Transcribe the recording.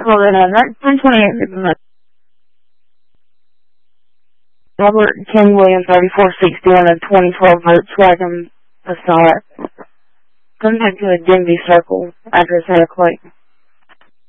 call that out. 328 Robert King Williams 3461 of 2012 Volkswagen Passat. Come back to the Denby Circle address at a click.